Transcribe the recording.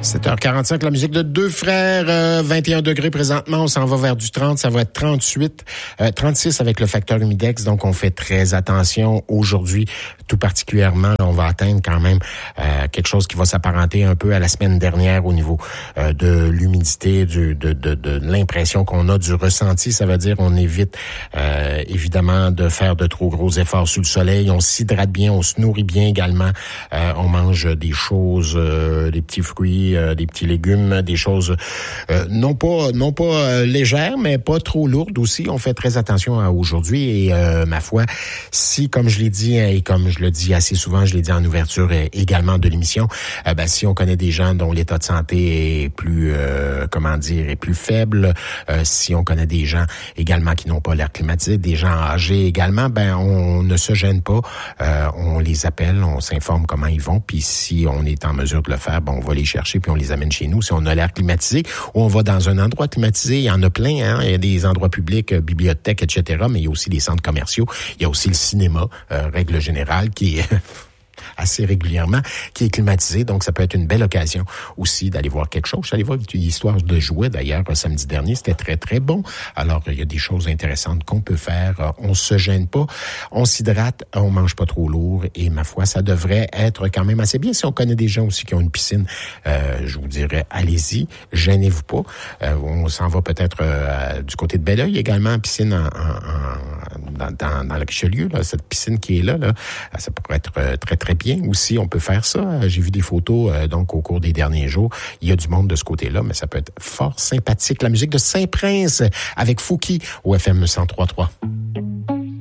7h45, la musique de Deux Frères, 21 degrés présentement, on s'en va vers du 30, ça va être 36 avec le facteur humidex, donc on fait très attention aujourd'hui, tout particulièrement, on va atteindre quand même quelque chose qui va s'apparenter un peu à la semaine dernière au niveau de l'humidité, de l'impression qu'on a, du ressenti, ça veut dire on évite évidemment de faire de trop gros efforts sous le soleil, on s'hydrate bien, on se nourrit bien également, on mange des choses, des petits fruits, des petits légumes, des choses non pas légères, mais pas trop lourdes aussi. On fait très attention à aujourd'hui et ma foi, si, comme je l'ai dit et comme je le dis assez souvent, je l'ai dit en ouverture également de l'émission, si on connaît des gens dont l'état de santé est plus, est plus faible, si on connaît des gens également qui n'ont pas l'air climatisé, des gens âgés également, on ne se gêne pas, on les appelle, on s'informe comment ils vont, puis si on est en mesure de le faire, on va les chercher puis on les amène chez nous. Si on a l'air climatisé ou on va dans un endroit climatisé, il y en a plein, hein? Il y a des endroits publics, bibliothèques, etc., mais il y a aussi des centres commerciaux, il y a aussi le cinéma, règle générale, qui est assez régulièrement, qui est climatisé. Donc, ça peut être une belle occasion aussi d'aller voir quelque chose. Je suis allé voir une histoire de jouets, d'ailleurs, samedi dernier. C'était très, très bon. Alors, il y a des choses intéressantes qu'on peut faire. On se gêne pas. On s'hydrate. On mange pas trop lourd. Et ma foi, ça devrait être quand même assez bien. Si on connaît des gens aussi qui ont une piscine, je vous dirais, allez-y. Gênez-vous pas. On s'en va peut-être du côté de Belleuil également, piscine dans le Richelieu, là, cette piscine qui est là, ça pourrait être très, très bien aussi. On peut faire ça. J'ai vu des photos donc au cours des derniers jours. Il y a du monde de ce côté-là, mais ça peut être fort sympathique. La musique de Saint-Prince avec Fouki au FM 103.3.